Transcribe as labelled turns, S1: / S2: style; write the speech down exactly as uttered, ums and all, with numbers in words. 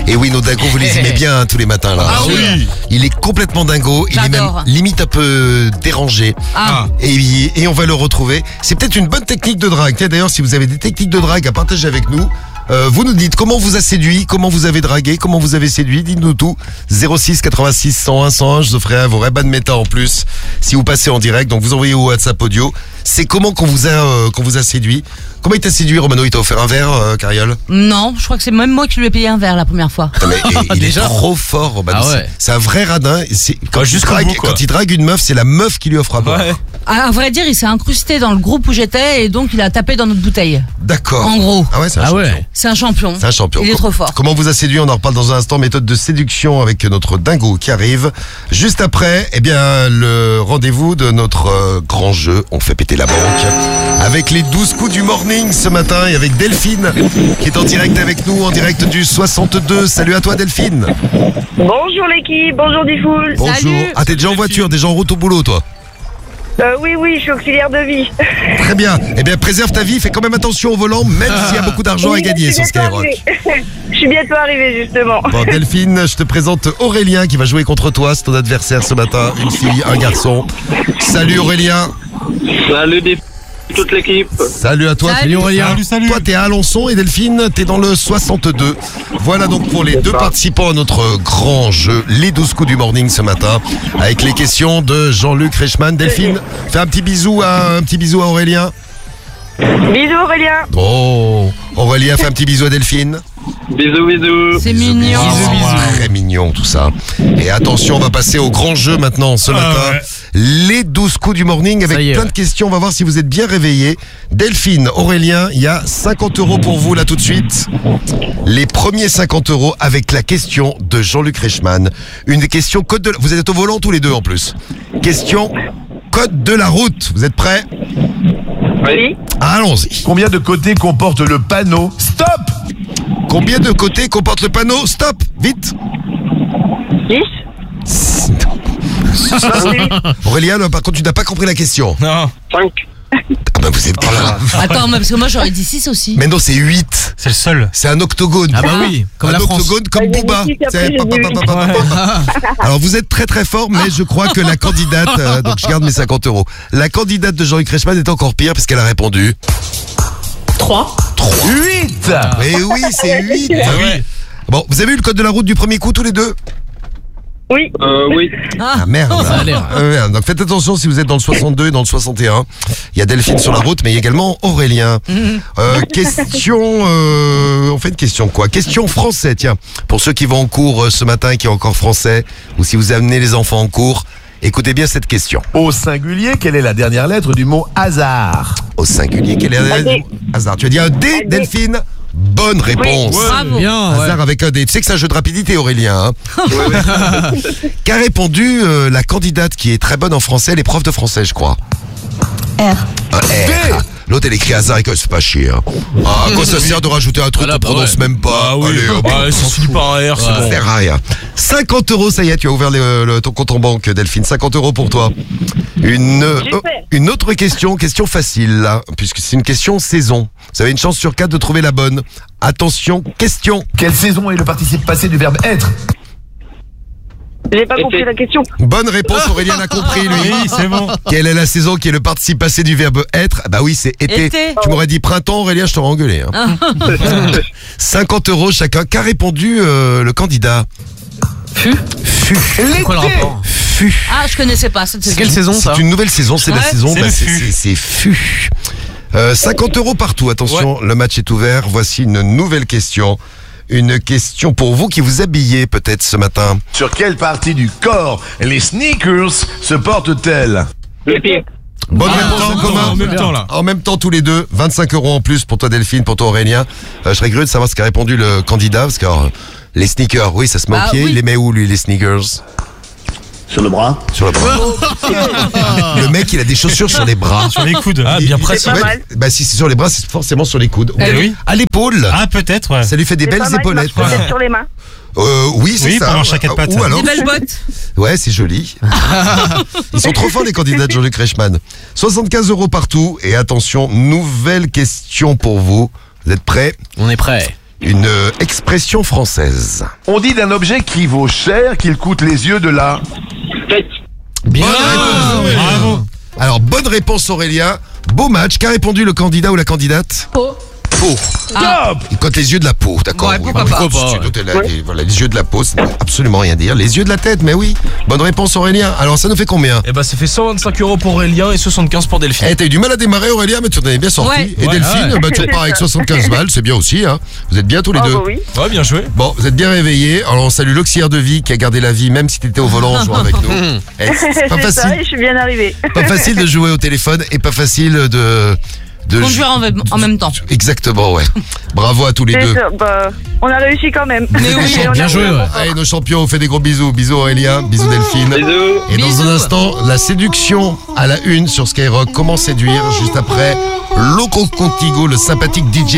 S1: Et oui, nos dingos, vous les aimez bien hein, tous les matins là.
S2: Ah oui.
S1: Il est complètement dingo, il est même
S2: J'adore.
S1: limite un peu dérangé.
S2: Ah.
S1: Et, et on va le retrouver. C'est peut-être une bonne technique de drague. Tiens, d'ailleurs, si vous avez des techniques de drague à partager avec nous, euh, vous nous dites comment vous a séduit, comment vous avez dragué, comment vous avez séduit, dites-nous tout. zéro six quatre-vingt-six cent un cent un, je vous offrirai un vos Ray-Ban Meta en plus si vous passez en direct. Donc vous envoyez au WhatsApp audio. C'est comment qu'on vous a euh, qu'on vous a séduit. Comment il t'a séduit, Romano? Il t'a offert un verre, euh, Cariole?
S3: Non, je crois que c'est même moi qui lui ai payé un verre la première fois.
S1: Non, mais, et- il est trop fort, Romano.
S4: Ah ouais.
S1: C'est- C'est un vrai radin. C'est- Quand,
S5: Ouais,
S1: il
S5: jusqu'au
S1: drague,
S5: bout, quoi.
S1: quand il drague une meuf, c'est la meuf qui lui offre à boire.
S5: Ouais.
S3: À vrai dire, il s'est incrusté dans le groupe où j'étais et donc il a tapé dans notre bouteille.
S1: D'accord.
S3: En gros.
S1: Ah ouais, c'est un
S4: Ah
S1: champion.
S4: ouais.
S3: C'est un champion.
S1: C'est un champion.
S3: Il est trop fort.
S1: Comment vous a séduit? On en reparle dans un instant. Méthode de séduction avec notre dingo qui arrive. Juste après, eh bien, le rendez-vous de notre euh, grand jeu. On fait péter la banque. Avec les douze coups du morning ce matin et avec Delphine qui est en direct avec nous, en direct du soixante-deux. Salut à toi, Delphine.
S6: Bonjour l'équipe, bonjour Diffoul.
S1: Bonjour.
S3: Salut.
S1: Ah, t'es déjà en voiture, déjà en route au boulot, toi?
S6: Euh, oui, oui, je suis auxiliaire de vie.
S1: Très bien. Eh bien, préserve ta vie. Fais quand même attention au volant, même s'il y a beaucoup d'argent à
S6: Oui,
S1: gagner
S6: je
S1: sur
S6: suis bientôt
S1: Skyrock.
S6: arrivée. Je suis bientôt arrivée, justement.
S1: Bon, Delphine, je te présente Aurélien qui va jouer contre toi. C'est ton adversaire ce matin. Une fille, un garçon. Salut Aurélien.
S7: Salut des... toute l'équipe.
S1: Salut à toi.
S3: Salut.
S4: Aurélien.
S5: Salut, salut.
S1: Toi, t'es à Alençon et Delphine, t'es dans le soixante-deux. Voilà donc pour les deux participants à notre grand jeu, les douze coups du morning ce matin, avec les questions de Jean-Luc Reichmann. Delphine, fais un petit bisou à, un petit bisou à Aurélien.
S6: Bisous Aurélien.
S1: Oh, Aurélien, fais un petit bisou à Delphine.
S7: Bisous, bisous.
S3: C'est
S1: Bisous,
S3: mignon.
S1: bisous, bisous. Très mignon tout ça. Et attention, on va passer au grand jeu maintenant ce matin.
S5: ouais.
S1: Les douze coups du morning avec
S4: Ça y est,
S1: plein
S4: ouais.
S1: de questions. On va voir si vous êtes bien réveillés. Delphine, Aurélien, il y a cinquante euros pour vous là tout de suite. Les premiers cinquante euros avec la question de Jean-Luc Reichmann. Une question code de la... Vous êtes au volant tous les deux en plus. Question code de la route. Vous êtes prêts?
S6: Oui.
S1: Allons-y.
S8: Combien de côtés comporte le panneau Stop?
S1: Combien de côtés comporte le panneau? Stop. Vite.
S6: dix.
S1: Aurélien, par contre, tu n'as pas compris la question.
S5: Non,
S7: cinq.
S1: Ah ben vous êtes pas là.
S3: Attends, mais parce que moi j'aurais dit six aussi.
S1: Mais non, c'est huit.
S5: c'est le seul.
S1: C'est un octogone.
S4: Ah bah oui, comme
S1: un
S4: la France.
S1: octogone comme
S6: Ah, j'ai
S1: Booba.
S6: dit six, après,
S1: C'est
S6: j'ai
S1: pa-
S6: dit
S1: pa-
S6: huit.
S1: pa- pa- pa- pa- pa. Alors vous êtes très très fort, mais je crois que la candidate, euh, donc je garde mes cinquante euros. La candidate de Jean-Luc Reichmann est encore pire parce qu'elle a répondu
S6: trois.
S8: huit.
S1: Mais oui, c'est huit.
S5: Ah oui.
S1: Bon, vous avez eu le code de la route du premier coup tous les deux?
S6: Oui.
S7: Euh, oui.
S1: Ah merde.
S4: Ça a l'air.
S1: Ah, merde. Donc faites attention si vous êtes dans le soixante-deux et dans le soixante et un. Il y a Delphine sur la route, mais il y a également Aurélien. Euh, question, euh, on fait une question quoi? Question français, tiens. Pour ceux qui vont en cours euh, ce matin et qui ont encore français, ou si vous amenez les enfants en cours, écoutez bien cette question.
S8: Au singulier, quelle est la dernière lettre du mot hasard?
S1: Au singulier, quel est
S6: Un
S1: le
S6: D.
S1: hasard? Tu as dit un D,
S6: Un D.
S1: Delphine? Bonne réponse.
S6: Oui.
S3: Bravo.
S4: Bien, ouais.
S1: Hasard avec un D. Tu sais que c'est un jeu de rapidité, Aurélien. Hein. Qu'a répondu euh, la candidate qui est très bonne en français, elle est prof de français, je crois.
S6: R.
S1: Un R. L'autre, elle écrit hasard et que c'est pas chier. Hein. Ah, à quoi ça sert de rajouter un truc
S4: Voilà,
S1: qu'on
S4: bah
S1: prononce
S4: ouais.
S1: même pas?
S5: Ah oui,
S1: Allez, hop.
S5: bah, ça finit par un R, c'est
S1: Ça
S5: bon.
S1: sert à rien. cinquante euros, ça y est, tu as ouvert le- le- ton compte en banque, Delphine. cinquante euros pour toi. Une, euh,
S6: Super.
S1: une autre question, question facile, là, puisque c'est une question saison. Vous avez une chance sur quatre de trouver la bonne. Attention, question.
S8: Quelle saison est le participe passé du verbe être?
S6: J'ai pas compris la question.
S1: Bonne réponse, Aurélien a compris, lui.
S5: Oui, c'est bon.
S1: Quelle est la saison qui est le participe passé du verbe être? Bah oui, c'est été.
S3: Été.
S1: Tu m'aurais dit printemps, Aurélien, je t'aurais engueulé. Hein. cinquante euros chacun. Qu'a répondu euh, le candidat?
S4: Fu
S1: Fu.
S4: C'est quoi le rapport?
S1: Fu.
S3: Ah, je connaissais pas cette
S4: C'est
S3: saison.
S4: quelle saison ça?
S1: C'est une nouvelle saison, c'est la
S3: Ouais.
S1: saison,
S5: C'est
S1: bah,
S5: le
S1: c'est
S5: Fu.
S1: c'est- c'est Fu. Euh, cinquante euros partout, attention, le match est ouvert. Voici une nouvelle question. Une question pour vous qui vous habillez peut-être ce matin.
S8: Sur quelle partie du corps les sneakers se portent-elles?
S7: Les pieds.
S1: Bonne
S4: Ah,
S1: réponse en
S5: Attends,
S1: commun.
S5: en même temps, là.
S1: En même temps tous les deux, vingt-cinq euros en plus pour toi Delphine, pour toi Aurélien. Euh, je serais curieux de savoir ce qu'a répondu le candidat, parce que alors, les sneakers, oui, ça se met
S3: Bah
S1: au pied.
S3: oui.
S1: Il les met où lui, les sneakers?
S8: Sur le bras.
S1: Sur le bras. Le mec, il a des chaussures sur les bras.
S5: Sur les coudes. Ah, bien
S1: Il-
S5: pratique.
S6: pas
S1: Ouais,
S6: mal.
S1: bah si c'est sur les bras, c'est forcément sur les coudes.
S5: Eh oui.
S1: À l'épaule.
S5: Ah, peut-être, ouais.
S1: Ça lui fait des
S6: C'est
S1: belles
S6: pas mal, il
S1: épaulettes.
S6: marche peut-être sur les mains.
S1: Euh, oui, c'est
S5: Oui,
S1: ça.
S5: pour un chaquet de pattes.
S1: Ou alors,
S3: Des belles bottes.
S1: ouais, c'est joli. Ils sont trop forts les candidats de Jean-Luc Reichmann. soixante-quinze euros partout. Et attention, nouvelle question pour vous. Vous êtes prêts?
S4: On est prêt.
S1: une euh, expression française.
S8: On dit d'un objet qui vaut cher qu'il coûte les yeux de la...
S7: Tête.
S1: Bien.
S5: Bravo.
S1: Alors, bonne réponse Aurélien. Beau match. Qu'a répondu le candidat ou la candidate?
S3: Peau.
S1: Peau.
S8: Top.
S1: Il compte les yeux de la peau, d'accord?
S3: Ouais,
S1: Oui,
S3: pourquoi
S1: bah,
S3: pas.
S1: oui,
S5: Pourquoi
S1: tu-
S5: pas,
S1: tu- tu- là, les- Voilà, les yeux de la peau, ça ne veut absolument rien dire. Les yeux de la tête, mais oui. Bonne réponse Aurélien. Alors, ça nous fait combien?
S5: Et bah, ça fait cent vingt-cinq euros pour Aurélien et soixante-quinze pour Delphine.
S1: Eh, t'as eu du mal à démarrer Aurélien, mais tu en es bien sorti.
S3: Ouais.
S1: Et
S5: Ouais,
S1: Delphine,
S5: ouais.
S1: bah, tu repars avec soixante-quinze balles, c'est bien aussi, hein. Vous êtes bien tous les
S6: Oh,
S1: deux.
S6: bah oui.
S5: Ouais, bien joué.
S1: Bon, vous êtes bien réveillés. Alors, on salue l'auxiliaire de vie qui a gardé la vie, même si t'étais au volant en jouant avec nous. Eh, c'est pas
S6: C'est ça, et
S1: facile.
S6: je suis bien arrivée.
S1: Pas facile de jouer au téléphone et pas facile de... de
S3: Conduire en, même- en même temps.
S1: Exactement, ouais. Bravo à tous les
S6: C'est
S1: deux.
S6: ça, bah, on a réussi quand même.
S3: Mais oui,
S6: Et on a
S5: bien joué,
S6: fait un
S5: ouais.
S6: bon pas.
S1: Allez, nos champions, on fait des gros bisous. Bisous Aurélien, bisous Delphine.
S7: Bisous.
S1: Et dans
S3: Bisous.
S1: un instant, la séduction à la une sur Skyrock. Comment séduire juste après Loco Contigo, le sympathique D J